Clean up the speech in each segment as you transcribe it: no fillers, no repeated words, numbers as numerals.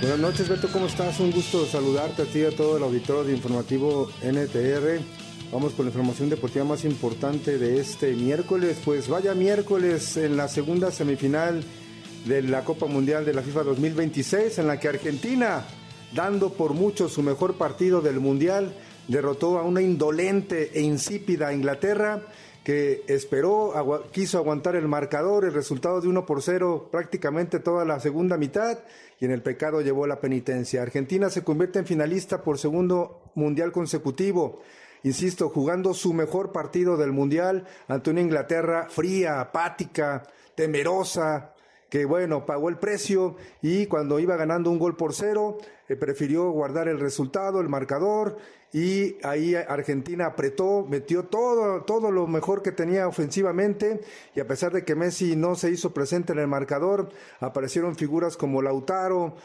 Buenas noches, Beto, ¿cómo estás? Un gusto saludarte a ti y a todo el auditorio de Informativo NTR. Vamos con la información deportiva más importante de este miércoles. Pues vaya miércoles en la segunda semifinal de la Copa Mundial de la FIFA 2026, en la que Argentina, dando por mucho su mejor partido del Mundial, derrotó a una indolente e insípida Inglaterra, que quiso aguantar el marcador, el resultado de 1-0 prácticamente toda la segunda mitad, y en el pecado llevó la penitencia. Argentina se convierte en finalista por segundo mundial consecutivo, insisto, jugando su mejor partido del mundial ante una Inglaterra fría, apática, temerosa, que bueno, pagó el precio, y cuando iba ganando 1-0, prefirió guardar el resultado, el marcador, y ahí Argentina apretó, metió todo lo mejor que tenía ofensivamente, y a pesar de que Messi no se hizo presente en el marcador, aparecieron figuras como Lautaro,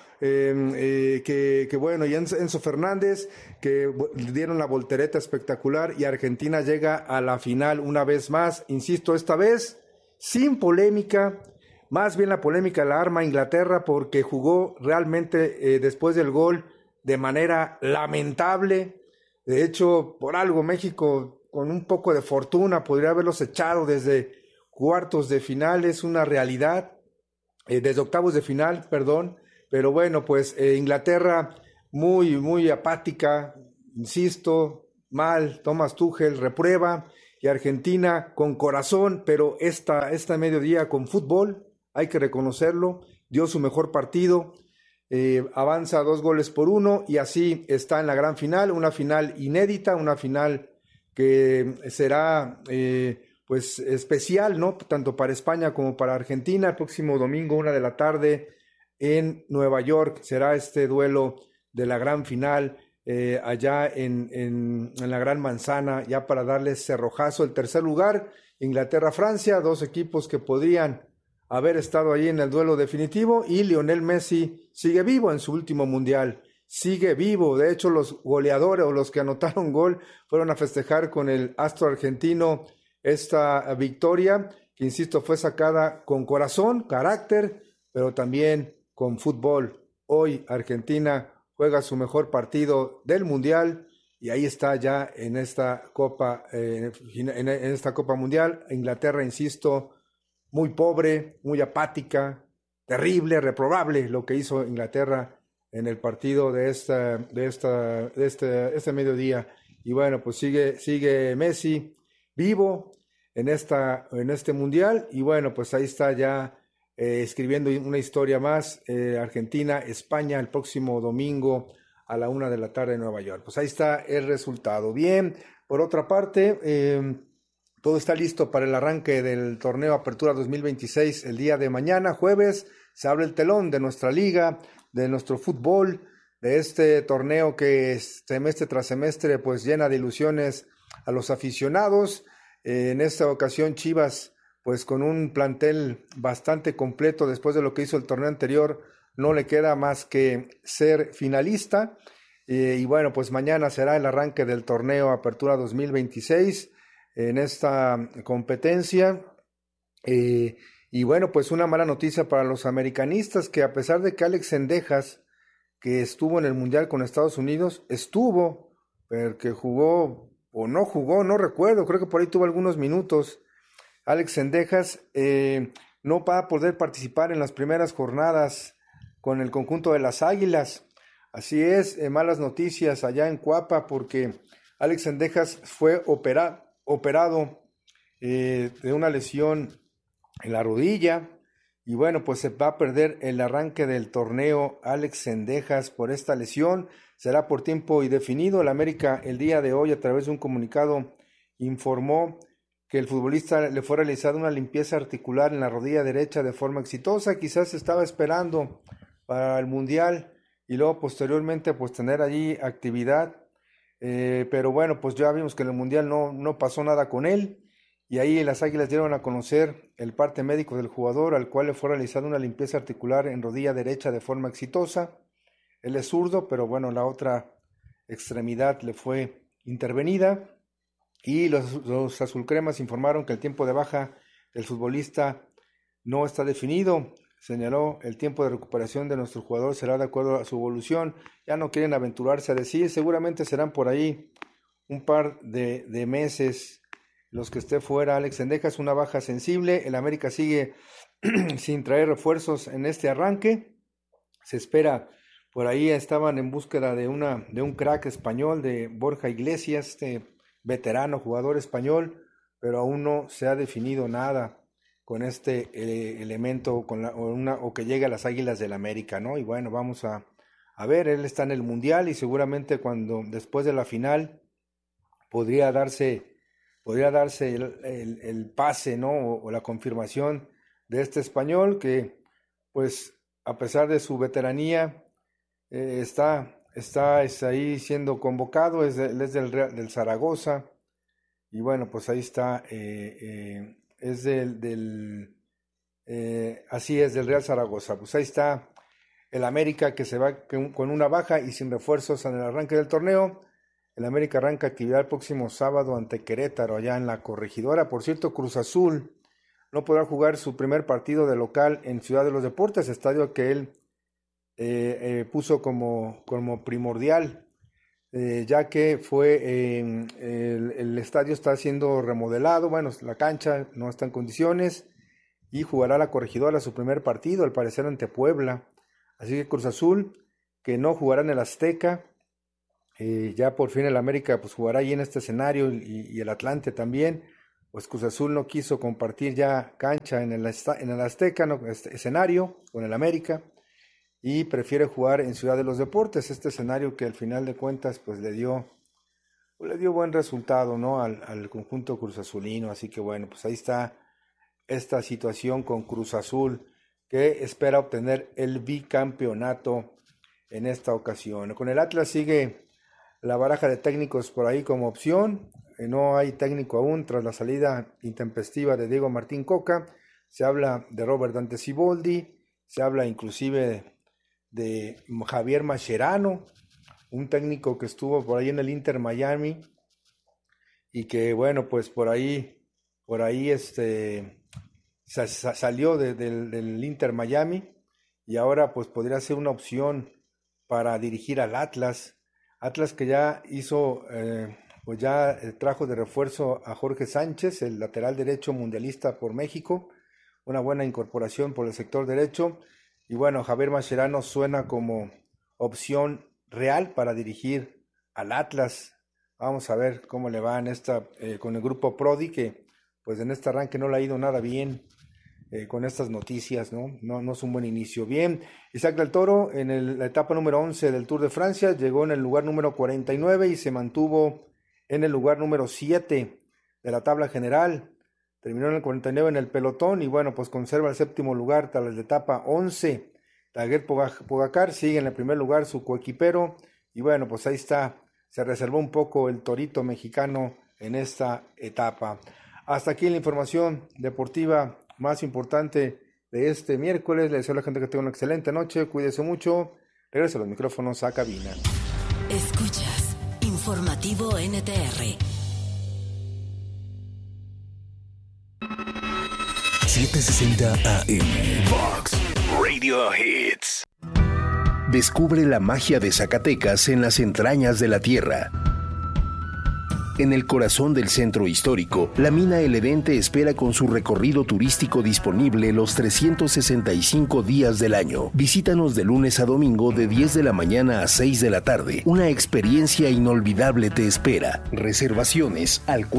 que bueno, y Enzo Fernández, que dieron la voltereta espectacular, y Argentina llega a la final una vez más, insisto, esta vez sin polémica. Más bien la polémica la arma Inglaterra, porque jugó realmente después del gol de manera lamentable. De hecho, por algo México, con un poco de fortuna, podría haberlos echado desde cuartos de final, es una realidad, desde octavos de final, perdón. Pero bueno, pues Inglaterra muy apática, insisto, mal. Thomas Tuchel reprueba, y Argentina con corazón, pero esta mediodía con fútbol, hay que reconocerlo, dio su mejor partido, avanza 2-1, y así está en la gran final, una final inédita, una final que será pues especial, ¿no? Tanto para España como para Argentina. El próximo domingo, 1 p.m, en Nueva York, será este duelo de la gran final, allá en la Gran Manzana, ya para darles cerrojazo. El tercer lugar, Inglaterra-Francia, dos equipos que podrían haber estado ahí en el duelo definitivo, y Lionel Messi sigue vivo en su último mundial, sigue vivo. De hecho, los goleadores o los que anotaron gol fueron a festejar con el astro argentino esta victoria, que insisto, fue sacada con corazón, carácter, pero también con fútbol. Hoy Argentina juega su mejor partido del mundial, y ahí está ya en esta Copa, en esta Copa Mundial. Inglaterra, insisto, muy pobre, muy apática, terrible, reprobable lo que hizo Inglaterra en el partido de este mediodía. Y bueno, pues sigue Messi vivo en este mundial, y bueno, pues ahí está ya escribiendo una historia más. Argentina, España, el próximo domingo a la 1 p.m. en Nueva York. Pues ahí está el resultado. Bien, por otra parte, todo está listo para el arranque del torneo Apertura 2026 el día de mañana, jueves. Se abre el telón de nuestra liga, de nuestro fútbol, de este torneo que semestre tras semestre pues llena de ilusiones a los aficionados. En esta ocasión Chivas, pues con un plantel bastante completo después de lo que hizo el torneo anterior, no le queda más que ser finalista. Y bueno, pues mañana será el arranque del torneo Apertura 2026 en esta competencia. Y bueno, pues una mala noticia para los americanistas, que a pesar de que Alex Cendejas, que estuvo en el Mundial con Estados Unidos, pero que jugó o no jugó, no recuerdo, creo que por ahí tuvo algunos minutos. Alex Cendejas no va a poder participar en las primeras jornadas con el conjunto de las Águilas. Así es, malas noticias allá en Cuapa, porque Alex Cendejas fue operado de una lesión en la rodilla, y bueno, pues se va a perder el arranque del torneo Alex Cendejas por esta lesión. Será por tiempo indefinido. El América el día de hoy, a través de un comunicado, informó que el futbolista le fue realizada una limpieza articular en la rodilla derecha de forma exitosa. Quizás estaba esperando para el Mundial y luego posteriormente pues tener allí actividad. Pero bueno, pues ya vimos que en el Mundial no pasó nada con él, y ahí las Águilas dieron a conocer el parte médico del jugador, al cual le fue realizada una limpieza articular en rodilla derecha de forma exitosa. Él es zurdo, pero bueno, la otra extremidad le fue intervenida, y los azulcremas informaron que el tiempo de baja del futbolista no está definido. señaló, el tiempo de recuperación de nuestro jugador será de acuerdo a su evolución. Ya no quieren aventurarse a decir, seguramente serán por ahí un par de meses los que esté fuera. Alex Cendejas, una baja sensible. El América sigue sin traer refuerzos en este arranque. Se espera, por ahí estaban en búsqueda de un crack español, de Borja Iglesias, este veterano jugador español, pero aún no se ha definido nada con este elemento o que llegue a las Águilas del América, ¿no? Y bueno, vamos a ver, él está en el Mundial y seguramente después de la final podría darse el pase, ¿no? O la confirmación de este español que, pues, a pesar de su veteranía, está ahí siendo convocado. Él es del Zaragoza, y bueno, pues ahí está, es así es, del Real Zaragoza. Pues ahí está el América, que se va con una baja y sin refuerzos en el arranque del torneo. El América arranca actividad el próximo sábado ante Querétaro, allá en la Corregidora. Por cierto, Cruz Azul no podrá jugar su primer partido de local en Ciudad de los Deportes, estadio que él puso como primordial, ya que el estadio está siendo remodelado. Bueno, la cancha no está en condiciones y jugará la Corregidora su primer partido, al parecer ante Puebla. Así que Cruz Azul, que no jugará en el Azteca, ya por fin el América pues jugará ahí en este escenario, y el Atlante también. Pues Cruz Azul no quiso compartir ya cancha en el Azteca, no, escenario con el América, y prefiere jugar en Ciudad de los Deportes, este escenario que al final de cuentas pues le dio buen resultado, ¿no? al conjunto cruzazulino. Así que bueno, pues ahí está esta situación con Cruz Azul, que espera obtener el bicampeonato en esta ocasión. Con el Atlas sigue la baraja de técnicos por ahí como opción. No hay técnico aún tras la salida intempestiva de Diego Martín Coca. Se habla de Robert Dante Siboldi, se habla inclusive de Javier Mascherano, un técnico que estuvo por ahí en el Inter Miami y que bueno, pues por ahí salió del Inter Miami, y ahora pues podría ser una opción para dirigir al Atlas que ya hizo, pues ya trajo de refuerzo a Jorge Sánchez, el lateral derecho mundialista por México, una buena incorporación por el sector derecho. Y bueno, Javier Mascherano suena como opción real para dirigir al Atlas. Vamos a ver cómo le va con el grupo Prodi, que pues en este arranque no le ha ido nada bien con estas noticias, ¿no? No es un buen inicio. Bien, Isaac del Toro en la etapa número 11 del Tour de Francia llegó en el lugar número 49 y se mantuvo en el lugar número 7 de la tabla general. Terminó en el 49 en el pelotón y bueno, pues conserva el séptimo lugar tras la etapa 11. Tadej Pogacar sigue en el primer lugar, su coequipero, y bueno, pues ahí está, se reservó un poco el torito mexicano en esta etapa. Hasta aquí la información deportiva más importante de este miércoles. Le deseo a la gente que tenga una excelente noche, cuídese mucho. Regreso a los micrófonos a cabina. Escuchas Informativo NTR. 760 AM Vox Radio Hits. Descubre la magia de Zacatecas en las entrañas de la tierra. En el corazón del centro histórico, la mina El Edén te espera con su recorrido turístico disponible los 365 días del año. Visítanos de lunes a domingo de 10 de la mañana a 6 de la tarde. Una experiencia inolvidable te espera. Reservaciones al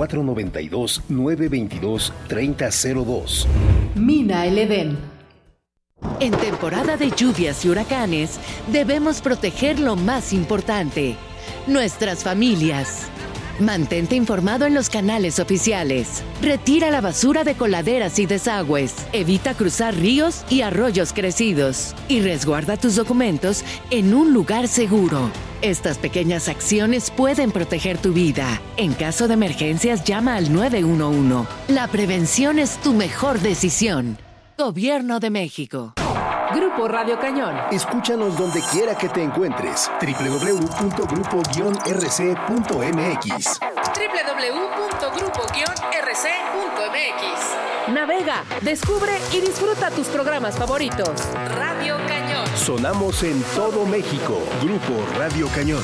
492-922-3002. Mina El Edén. En temporada de lluvias y huracanes, debemos proteger lo más importante: nuestras familias. Mantente informado en los canales oficiales. Retira la basura de coladeras y desagües. Evita cruzar ríos y arroyos crecidos. Y resguarda tus documentos en un lugar seguro. Estas pequeñas acciones pueden proteger tu vida. En caso de emergencias, llama al 911. La prevención es tu mejor decisión. Gobierno de México. Grupo Radio Cañón. Escúchanos donde quiera que te encuentres. www.grupo-rc.mx. www.grupo-rc.mx. Navega, descubre y disfruta tus programas favoritos. Radio Cañón. Sonamos en todo México. Grupo Radio Cañón.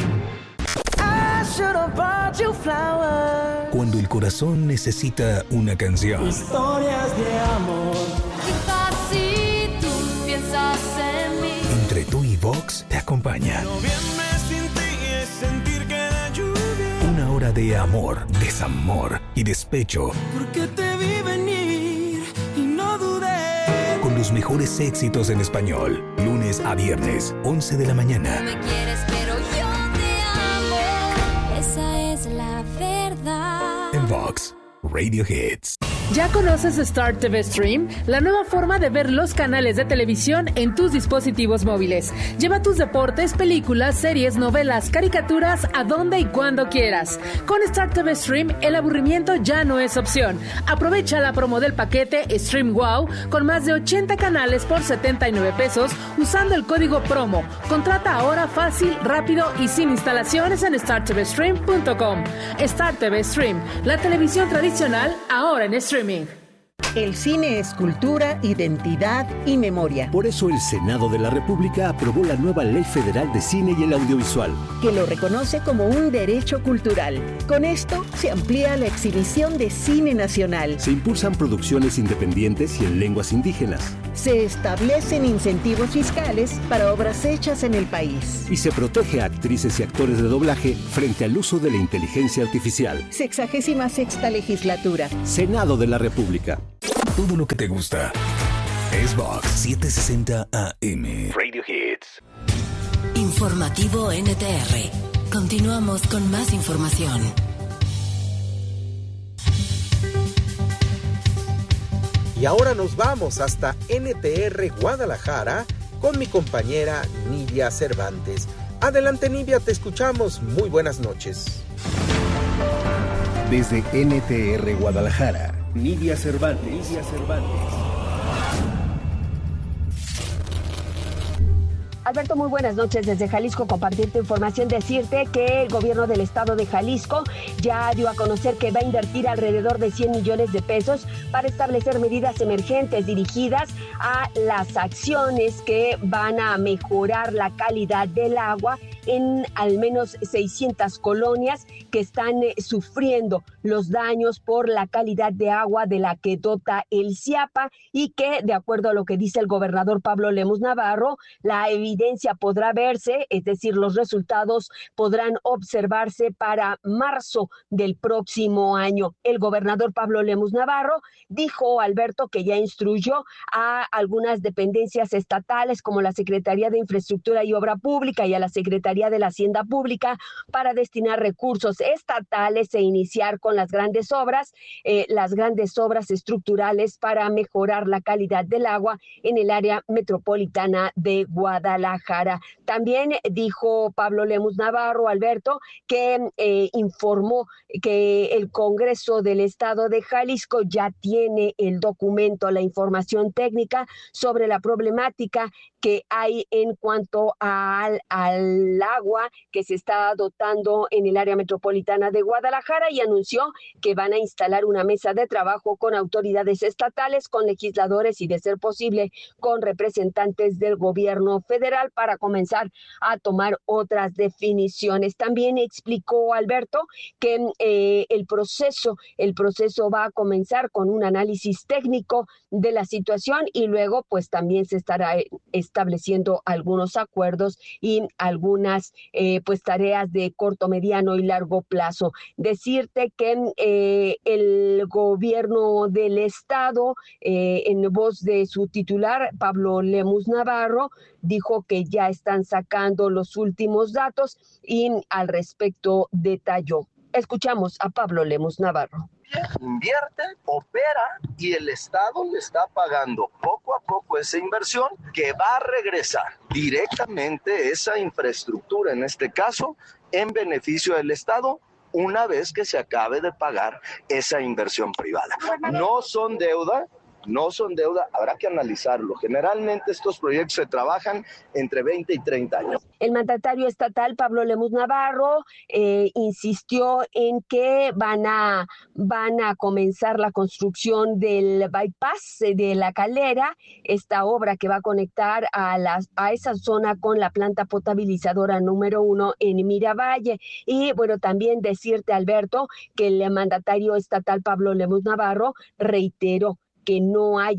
Cuando el corazón necesita una canción. Historias de amor. Quizás si tú piensas en mí. Entre tú y Vox te acompaña. Noviembre sin ti es sentir que la lluvia. Una hora de amor, desamor y despecho. Porque te vi venir y no dudé. Con los mejores éxitos en español. Lunes a viernes, 11 de la mañana. No me quieres, pero yo te amo. Esa es la verdad. En Vox Radio Hits. ¿Ya conoces Star TV Stream? La nueva forma de ver los canales de televisión en tus dispositivos móviles. Lleva tus deportes, películas, series, novelas, caricaturas a donde y cuando quieras. Con Star TV Stream, el aburrimiento ya no es opción. Aprovecha la promo del paquete Stream Wow con más de 80 canales por 79 pesos usando el código PROMO. Contrata ahora fácil, rápido y sin instalaciones en startvstream.com. Star TV Stream, la televisión tradicional ahora en streaming. El cine es cultura, identidad y memoria. Por eso el Senado de la República aprobó la nueva Ley Federal de Cine y el Audiovisual, que lo reconoce como un derecho cultural. Con esto se amplía la exhibición de cine nacional. se impulsan producciones independientes y en lenguas indígenas, Se establecen incentivos fiscales para obras hechas en el país. y se protege a actrices y actores de doblaje frente al uso de la inteligencia artificial. 66ª legislatura. Senado de la República. Todo lo que te gusta es Vox 760 AM. Radio Hits. Informativo NTR. Continuamos con más información. Y ahora nos vamos hasta NTR Guadalajara con mi compañera Nidia Cervantes. Adelante, Nidia, te escuchamos. Muy buenas noches. Desde NTR Guadalajara, Nidia Cervantes. Alberto, muy buenas noches desde Jalisco. Compartirte información, decirte que el gobierno del estado de Jalisco ya dio a conocer que va a invertir alrededor de 100 millones de pesos para establecer medidas emergentes dirigidas a las acciones que van a mejorar la calidad del agua en al menos 600 colonias que están sufriendo los daños por la calidad de agua de la que dota el CIAPA, y que, de acuerdo a lo que dice el gobernador Pablo Lemus Navarro, la evidencia podrá verse, es decir, los resultados podrán observarse para marzo del próximo año. El gobernador Pablo Lemus Navarro dijo, Alberto, que ya instruyó a algunas dependencias estatales como la Secretaría de Infraestructura y Obra Pública y a la Secretaría de la Hacienda Pública para destinar recursos estatales e iniciar con las grandes obras estructurales para mejorar la calidad del agua en el área metropolitana de Guadalajara. También dijo Pablo Lemus Navarro, Alberto, que informó que el Congreso del Estado de Jalisco ya tiene el documento, la información técnica sobre la problemática que hay en cuanto al agua que se está dotando en el área metropolitana de Guadalajara, y anunció que van a instalar una mesa de trabajo con autoridades estatales, con legisladores y, de ser posible, con representantes del gobierno federal para comenzar a tomar otras definiciones. También explicó Alberto que el proceso va a comenzar con un análisis técnico de la situación y luego pues también se estará estableciendo algunos acuerdos y algunas pues tareas de corto, mediano y largo plazo. Decirte que el gobierno del estado, en voz de su titular, Pablo Lemus Navarro, dijo que ya están sacando los últimos datos y al respecto detalló. Escuchamos a Pablo Lemus Navarro. Invierte, opera y el Estado le está pagando poco a poco esa inversión que va a regresar directamente esa infraestructura, en este caso, en beneficio del Estado, una vez que se acabe de pagar esa inversión privada. No son deuda, no son deuda, habrá que analizarlo. Generalmente estos proyectos se trabajan entre 20 y 30 años. El mandatario estatal, Pablo Lemus Navarro, insistió en que van a comenzar la construcción del bypass de La Calera, esta obra que va a conectar a esa zona con la planta potabilizadora número 1 en Miravalle. Y bueno, también decirte, Alberto, que el mandatario estatal Pablo Lemus Navarro reiteró que no hay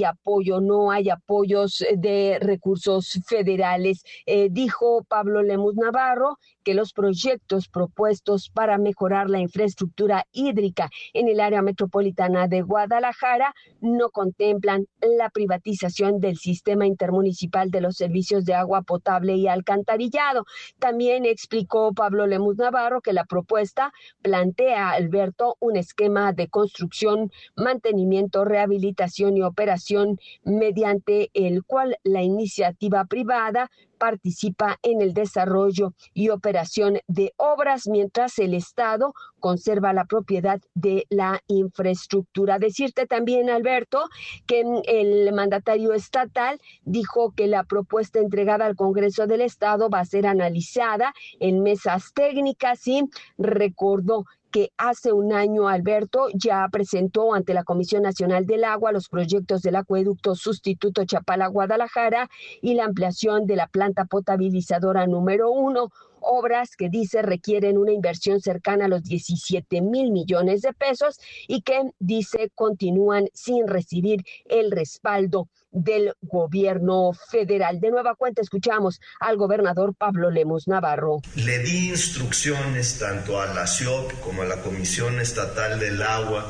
apoyos de recursos federales. Dijo Pablo Lemus Navarro que los proyectos propuestos para mejorar la infraestructura hídrica en el área metropolitana de Guadalajara no contemplan la privatización del sistema intermunicipal de los servicios de agua potable y alcantarillado. También explicó Pablo Lemus Navarro que la propuesta plantea, Alberto, un esquema de construcción, mantenimiento, rehabilitación y operación mediante el cual la iniciativa privada participa en el desarrollo y operación de obras, mientras el Estado conserva la propiedad de la infraestructura. Decirte también, Alberto, que el mandatario estatal dijo que la propuesta entregada al Congreso del Estado va a ser analizada en mesas técnicas y recordó que hace un año, Alberto, ya presentó ante la Comisión Nacional del Agua los proyectos del acueducto sustituto Chapala-Guadalajara y la ampliación de la planta potabilizadora número 1, obras que dice requieren una inversión cercana a los 17,000 millones de pesos y que dice continúan sin recibir el respaldo del gobierno federal. De nueva cuenta escuchamos al gobernador Pablo Lemus Navarro. Le di instrucciones tanto a la CIOP como a la Comisión Estatal del Agua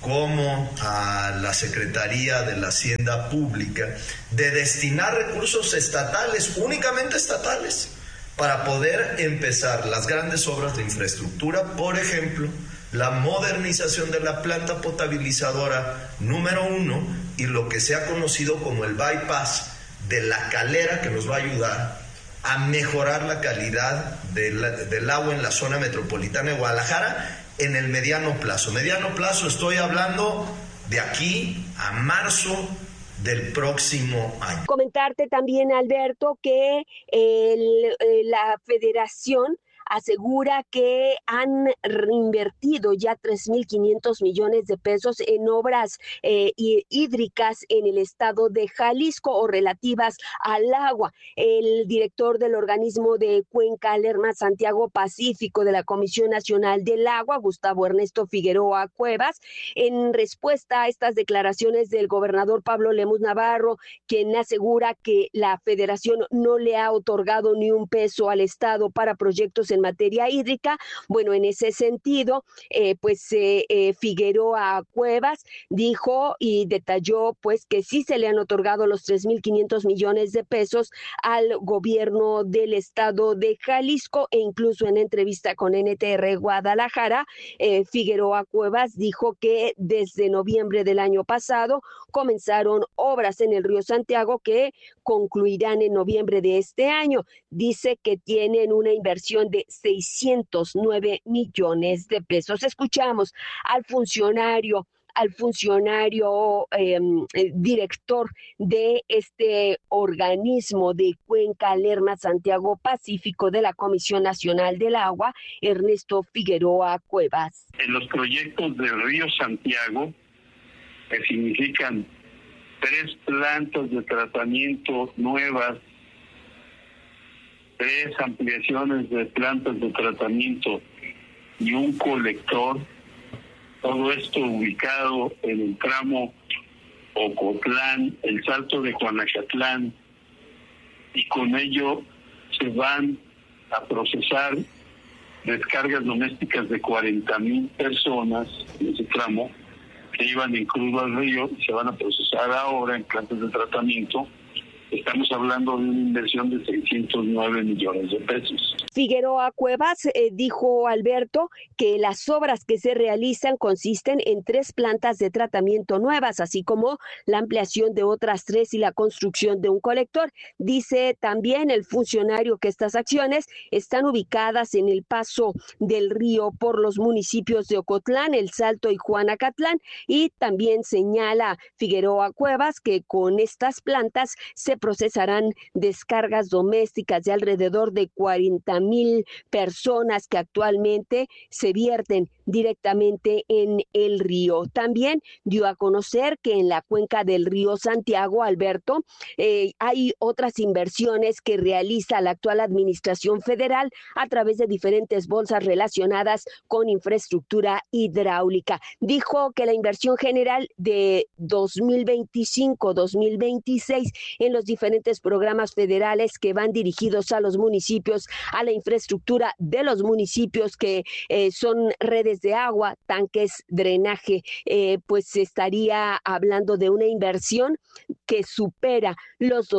como a la Secretaría de la Hacienda Pública de destinar recursos estatales, únicamente estatales, para poder empezar las grandes obras de infraestructura, por ejemplo, la modernización de la planta potabilizadora número 1 y lo que se ha conocido como el bypass de La Calera, que nos va a ayudar a mejorar la calidad del agua en la zona metropolitana de Guadalajara en el mediano plazo. Mediano plazo estoy hablando de aquí a marzo del próximo año. Comentarte también, Alberto, que la federación asegura que han reinvertido ya 3,500 millones de pesos en obras hídricas en el estado de Jalisco o relativas al agua. El director del organismo de Cuenca Lerma Santiago Pacífico de la Comisión Nacional del Agua, Gustavo Ernesto Figueroa Cuevas, en respuesta a estas declaraciones del gobernador Pablo Lemus Navarro, quien asegura que la federación no le ha otorgado ni un peso al estado para proyectos en materia hídrica. Bueno, en ese sentido, Figueroa Cuevas dijo y detalló pues que sí se le han otorgado los 3,500 millones de pesos al gobierno del estado de Jalisco, e incluso en entrevista con NTR Guadalajara, Figueroa Cuevas dijo que desde noviembre del año pasado comenzaron obras en el río Santiago que concluirán en noviembre de este año. Dice que tienen una inversión de 609 millones de pesos. Escuchamos al funcionario director de este organismo de Cuenca Lerma Santiago Pacífico de la Comisión Nacional del Agua, Ernesto Figueroa Cuevas. En los proyectos del río Santiago, que significan 3 plantas de tratamiento nuevas, 3 ampliaciones de plantas de tratamiento y un colector, todo esto ubicado en el tramo Ocotlán, el Salto de Juanacatlán, y con ello se van a procesar descargas domésticas de 40,000 personas en ese tramo que iban en crudo al río y se van a procesar ahora en plantas de tratamiento Estamos hablando de una inversión de 609 millones de pesos. Figueroa Cuevas dijo, Alberto, que las obras que se realizan consisten en 3 plantas de tratamiento nuevas, así como la ampliación de otras 3 y la construcción de un colector. Dice también el funcionario que estas acciones están ubicadas en el paso del río por los municipios de Ocotlán, El Salto y Juanacatlán, y también señala Figueroa Cuevas que con estas plantas se procesarán descargas domésticas de alrededor de 40,000 personas que actualmente se vierten directamente en el río. También dio a conocer que en la cuenca del río Santiago, Alberto, hay otras inversiones que realiza la actual administración federal a través de diferentes bolsas relacionadas con infraestructura hidráulica. Dijo que la inversión general de 2025-2026 en los diferentes programas federales que van dirigidos a los municipios, a la infraestructura de los municipios que son redes de agua, tanques, drenaje, pues se estaría hablando de una inversión que supera los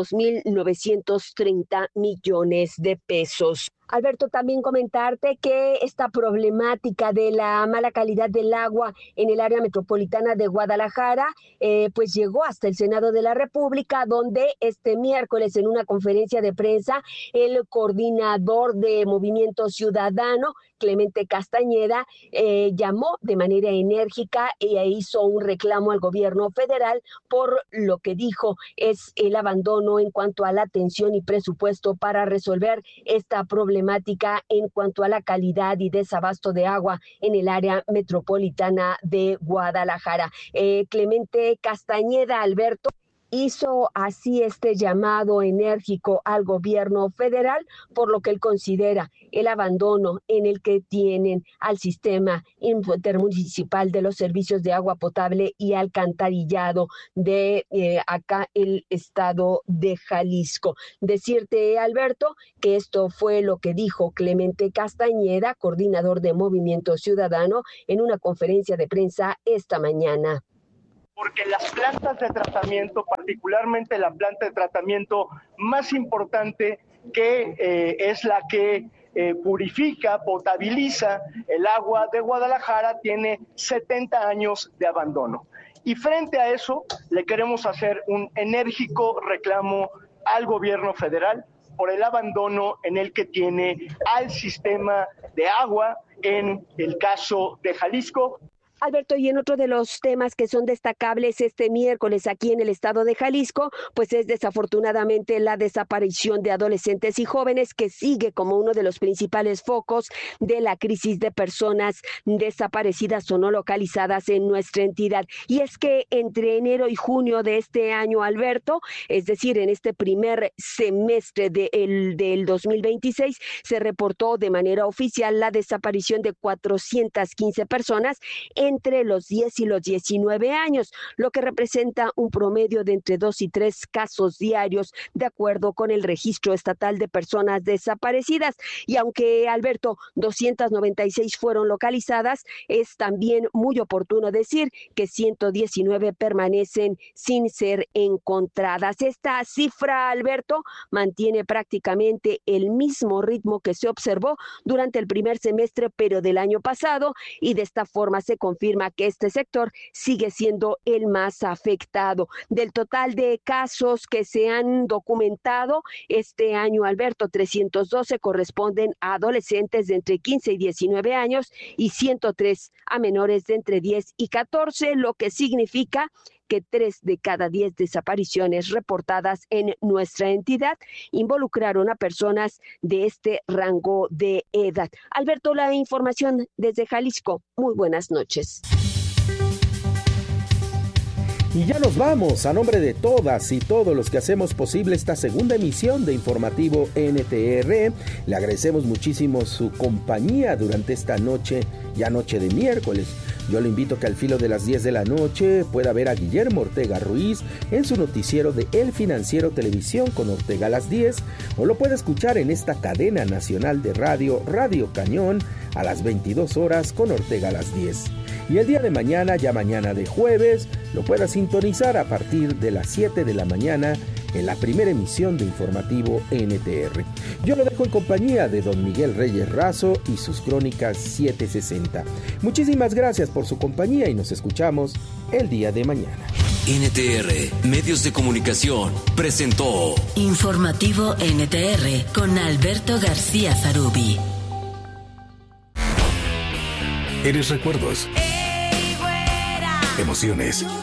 2,930 millones de pesos. Alberto, también comentarte que esta problemática de la mala calidad del agua en el área metropolitana de Guadalajara, pues llegó hasta el Senado de la República, donde este miércoles en una conferencia de prensa, el coordinador de Movimiento Ciudadano, Clemente Castañeda, llamó de manera enérgica e hizo un reclamo al gobierno federal por lo que dijo es el abandono en cuanto a la atención y presupuesto para resolver esta problemática en cuanto a la calidad y desabasto de agua en el área metropolitana de Guadalajara. Clemente Castañeda, Alberto, hizo así este llamado enérgico al gobierno federal por lo que él considera el abandono en el que tienen al sistema intermunicipal de los servicios de agua potable y alcantarillado de acá el estado de Jalisco. Decirte, Alberto, que esto fue lo que dijo Clemente Castañeda, coordinador de Movimiento Ciudadano, en una conferencia de prensa esta mañana. Porque las plantas de tratamiento, particularmente la planta de tratamiento más importante, que es la que purifica, potabiliza el agua de Guadalajara, tiene 70 años de abandono. Y frente a eso, le queremos hacer un enérgico reclamo al gobierno federal por el abandono en el que tiene al sistema de agua en el caso de Jalisco. Alberto, y en otro de los temas que son destacables este miércoles aquí en el estado de Jalisco, pues es desafortunadamente la desaparición de adolescentes y jóvenes, que sigue como uno de los principales focos de la crisis de personas desaparecidas o no localizadas en nuestra entidad. Y es que entre enero y junio de este año, Alberto, es decir, en este primer semestre del 2026, se reportó de manera oficial la desaparición de 415 personas entre los 10 y los 19 años, lo que representa un promedio de entre 2 y 3 casos diarios, de acuerdo con el Registro Estatal de Personas Desaparecidas. Y aunque, Alberto, 296 fueron localizadas, es también muy oportuno decir que 119 permanecen sin ser encontradas. Esta cifra, Alberto, mantiene prácticamente el mismo ritmo que se observó durante el primer semestre, pero del año pasado, y de esta forma se confirma que este sector sigue siendo el más afectado. Del total de casos que se han documentado este año, Alberto, 312 corresponden a adolescentes de entre 15 y 19 años y 103 a menores de entre 10 y 14, lo que significa que 3 de cada 10 desapariciones reportadas en nuestra entidad involucraron a personas de este rango de edad. Alberto, la información desde Jalisco. Muy buenas noches. Y ya nos vamos. A nombre de todas y todos los que hacemos posible esta segunda emisión de Informativo NTR, le agradecemos muchísimo su compañía durante esta noche, ya noche de miércoles. Yo le invito a que al filo de las 10 de la noche pueda ver a Guillermo Ortega Ruiz en su noticiero de El Financiero Televisión con Ortega a las 10, o lo puede escuchar en esta cadena nacional de radio, Radio Cañón, a las 22 horas con Ortega a las 10. Y el día de mañana, ya mañana de jueves, lo pueda sintonizar a partir de las 7 de la mañana en la primera emisión de Informativo NTR. Yo lo dejo en compañía de don Miguel Reyes Razo y sus crónicas 760. Muchísimas gracias por su compañía y nos escuchamos el día de mañana. NTR Medios de Comunicación presentó Informativo NTR con Alberto García Zarubi. Eres recuerdos, emociones,